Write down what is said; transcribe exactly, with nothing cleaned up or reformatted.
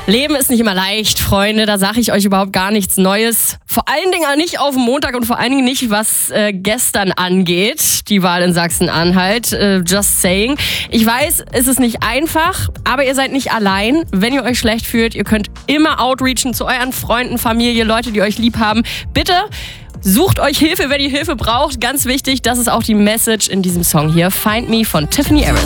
Leben ist nicht immer leicht, Freunde, da sage ich euch überhaupt gar nichts Neues. Vor allen Dingen auch nicht auf dem Montag und vor allen Dingen nicht, was äh, gestern angeht, die Wahl in Sachsen-Anhalt. Äh, just saying. Ich weiß, es ist nicht einfach, aber ihr seid nicht allein. Wenn ihr euch schlecht fühlt, ihr könnt immer outreachen zu euren Freunden, Familie, Leute, die euch lieb haben. Bitte sucht euch Hilfe, wenn ihr Hilfe braucht. Ganz wichtig, das ist auch die Message in diesem Song hier. Find Me von Tiffany Harris.